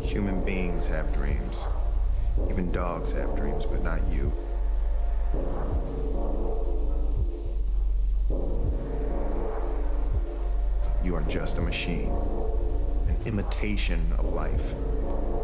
Human beings have dreams. Even dogs have dreams, but not you. You are just a machine, an imitation of life.